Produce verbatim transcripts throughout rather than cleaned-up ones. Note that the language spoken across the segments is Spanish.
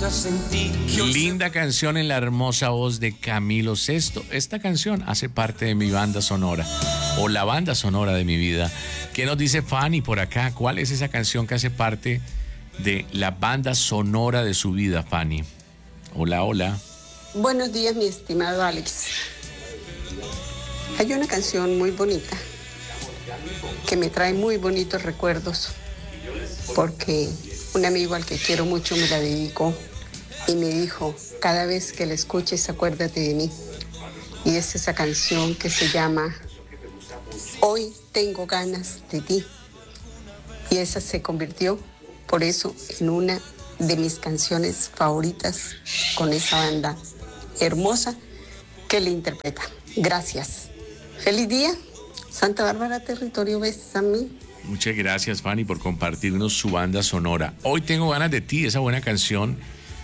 nunca sentí. Linda canción en la hermosa voz de Camilo Sesto. Esta canción hace parte de mi banda sonora, o la banda sonora de mi vida. ¿Qué nos dice Fanny por acá? ¿Cuál es esa canción que hace parte de la banda sonora de su vida, Fanny? Hola, hola. Buenos días, mi estimado Alex. Hay una canción muy bonita que me trae muy bonitos recuerdos, porque un amigo al que quiero mucho me la dedicó y me dijo: cada vez que la escuches, acuérdate de mí. Y es esa canción que se llama Hoy tengo ganas de ti. Y esa se convirtió, por eso, en una de mis canciones favoritas con esa banda hermosa que le interpreta. Gracias. Feliz día. Santa Bárbara, territorio, bésame. Muchas gracias, Fanny, por compartirnos su banda sonora. Hoy tengo ganas de ti, esa buena canción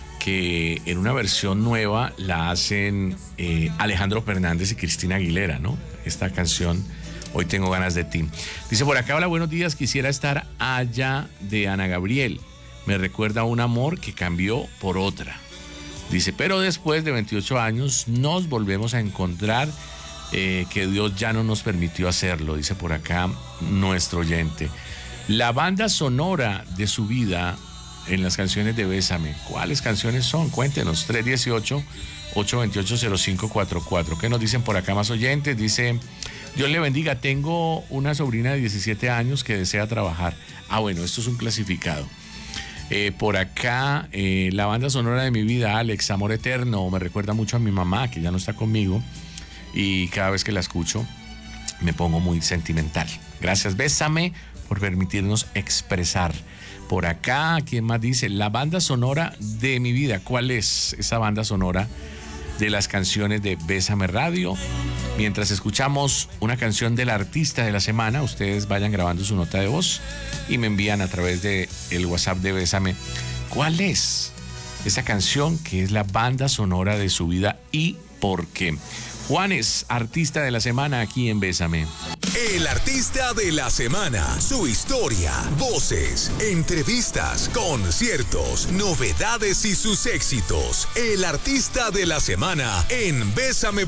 que en una versión nueva la hacen eh, Alejandro Fernández y Cristina Aguilera, ¿no? Esta canción, Hoy tengo ganas de ti. Dice por acá: hola, buenos días, quisiera estar allá de Ana Gabriel. Me recuerda a un amor que cambió por otra. Dice, pero después de veintiocho años nos volvemos a encontrar, eh, que Dios ya no nos permitió hacerlo, dice por acá nuestro oyente. La banda sonora de su vida en las canciones de Bésame, ¿cuáles canciones son? Cuéntenos. Tres uno ocho, ocho dos ocho, cero cinco cuatro cuatro. ¿Qué nos dicen por acá más oyentes? Dice, Dios le bendiga, tengo una sobrina de diecisiete años que desea trabajar. Ah, bueno, esto es un clasificado. Eh, por acá, eh, la banda sonora de mi vida, Alex, Amor Eterno, me recuerda mucho a mi mamá, que ya no está conmigo, y cada vez que la escucho me pongo muy sentimental. Gracias, Bésame, por permitirnos expresar. Por acá, ¿quién más dice? La banda sonora de mi vida. ¿Cuál es esa banda sonora de las canciones de Bésame Radio? Mientras escuchamos una canción del artista de la semana, ustedes vayan grabando su nota de voz y me envían a través de el WhatsApp de Bésame cuál es esa canción que es la banda sonora de su vida y por qué. Juanes, artista de la semana aquí en Bésame. El artista de la semana, su historia, voces, entrevistas, conciertos, novedades y sus éxitos. El artista de la semana en Bésame